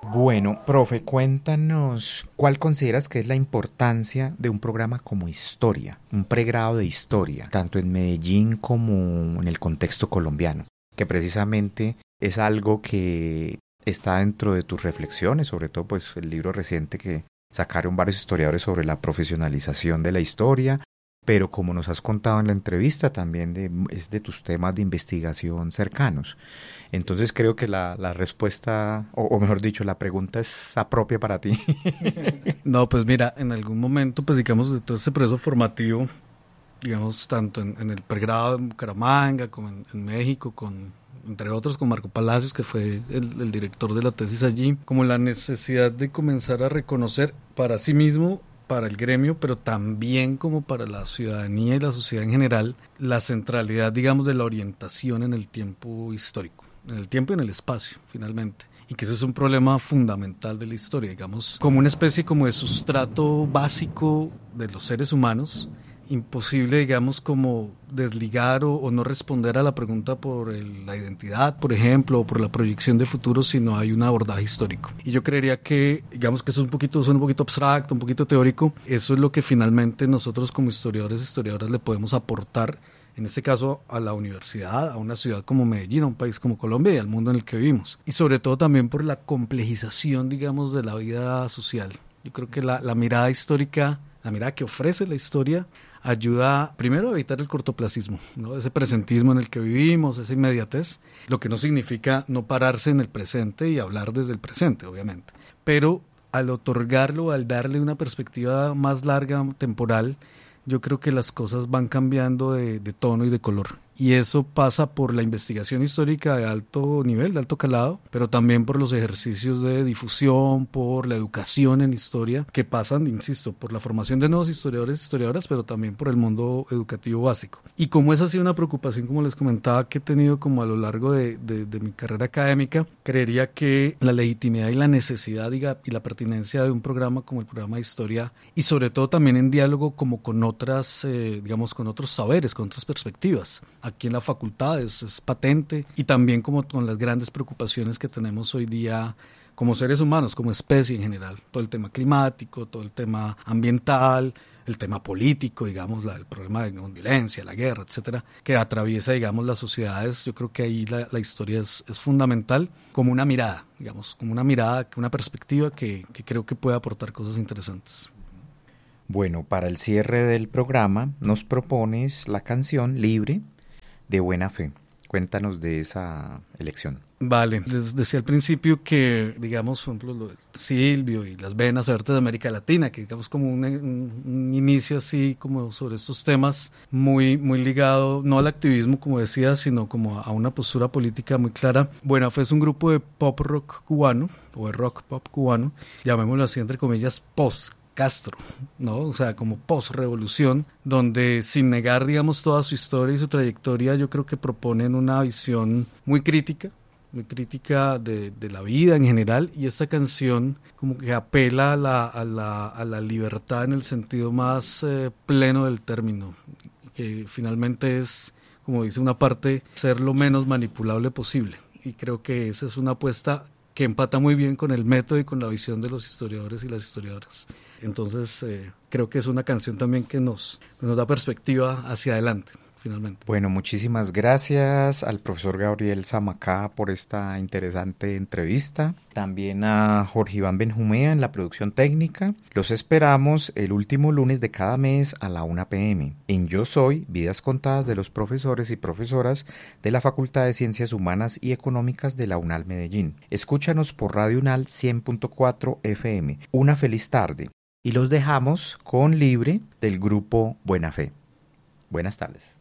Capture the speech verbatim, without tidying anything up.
Bueno, profe, cuéntanos, ¿cuál consideras que es la importancia de un programa como Historia, un pregrado de Historia, tanto en Medellín como en el contexto colombiano? Que precisamente es algo que está dentro de tus reflexiones, sobre todo pues el libro reciente que sacaron varios historiadores sobre la profesionalización de la historia, pero como nos has contado en la entrevista, también de, es de tus temas de investigación cercanos. Entonces creo que la, la respuesta, o, o mejor dicho, la pregunta es propia para ti. No, pues mira, en algún momento, pues digamos, de todo ese proceso formativo, digamos, tanto en, en el pregrado en Bucaramanga, como en, en México, con, entre otros con Marco Palacios, que fue el, el director de la tesis allí, como la necesidad de comenzar a reconocer para sí mismo, para el gremio, pero también como para la ciudadanía y la sociedad en general, la centralidad, digamos, de la orientación en el tiempo histórico, en el tiempo y en el espacio, finalmente. Y que eso es un problema fundamental de la historia, digamos, como una especie como de sustrato básico de los seres humanos, imposible, digamos, como desligar o, o no responder a la pregunta por el, la identidad, por ejemplo, o por la proyección de futuro si no hay un abordaje histórico. Y yo creería que, digamos que eso es un poquito, suena un poquito abstracto, un poquito teórico, eso es lo que finalmente nosotros como historiadores, historiadoras le podemos aportar, en este caso a la universidad, a una ciudad como Medellín, a un país como Colombia y al mundo en el que vivimos. Y sobre todo también por la complejización, digamos, de la vida social. Yo creo que la, la mirada histórica, la mirada que ofrece la historia, ayuda primero a evitar el cortoplacismo, ¿no? Ese presentismo en el que vivimos, esa inmediatez, lo que no significa no pararse en el presente y hablar desde el presente, obviamente. Pero al otorgarlo, al darle una perspectiva más larga, temporal, yo creo que las cosas van cambiando de, de tono y de color. Y eso pasa por la investigación histórica de alto nivel, de alto calado, pero también por los ejercicios de difusión, por la educación en historia, que pasan, insisto, por la formación de nuevos historiadores y historiadoras, pero también por el mundo educativo básico. Y como esa ha sido una preocupación, como les comentaba, que he tenido como a lo largo de, de, de mi carrera académica, creería que la legitimidad y la necesidad diga, y la pertinencia de un programa como el programa de historia, y sobre todo también en diálogo como con otras, eh, digamos, con otros saberes, con otras perspectivas. Aquí en la facultad es, es patente, y también como con las grandes preocupaciones que tenemos hoy día como seres humanos, como especie en general, todo el tema climático, todo el tema ambiental, el tema político, digamos, la, el problema de la violencia, la guerra, etcétera, que atraviesa, digamos, las sociedades. Yo creo que ahí la, la historia es, es fundamental como una mirada, digamos, como una mirada, una perspectiva que, que creo que puede aportar cosas interesantes. Bueno, para el cierre del programa nos propones la canción Libre de Buena Fe. Cuéntanos de esa elección. Vale, les decía al principio que, digamos, por ejemplo, lo de Silvio y las venas abiertas de América Latina, que digamos como un, un, un inicio así como sobre estos temas muy, muy ligado, no al activismo como decía, sino como a una postura política muy clara. Buena Fe es un grupo de pop rock cubano, o de rock pop cubano, llamémoslo así entre comillas, post Castro, ¿no? O sea, como post-revolución, donde sin negar, digamos, toda su historia y su trayectoria, yo creo que proponen una visión muy crítica, muy crítica de, de la vida en general, y esta canción como que apela a la, a la, a la libertad en el sentido más eh, pleno del término, que finalmente es, como dice una parte, ser lo menos manipulable posible, y creo que esa es una apuesta que empata muy bien con el método y con la visión de los historiadores y las historiadoras. Entonces, eh, creo que es una canción también que nos, nos da perspectiva hacia adelante, finalmente. Bueno, muchísimas gracias al profesor Gabriel Zamacá por esta interesante entrevista. También a Jorge Iván Benjumea en la producción técnica. Los esperamos el último lunes de cada mes a la una pe eme en Yo Soy, Vidas Contadas de los profesores y profesoras de la Facultad de Ciencias Humanas y Económicas de la UNAL Medellín. Escúchanos por Radio UNAL cien punto cuatro efe eme. Una feliz tarde. Y los dejamos con Libre del grupo Buena Fe. Buenas tardes.